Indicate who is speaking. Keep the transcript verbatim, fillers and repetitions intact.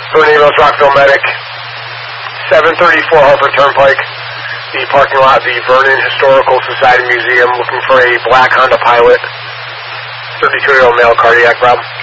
Speaker 1: Tornadoes, Rockville Medic, seven thirty-four Harper Turnpike, the parking lot of the Vernon Historical Society Museum, looking for a black Honda Pilot, thirty-two-year-old male, cardiac problem.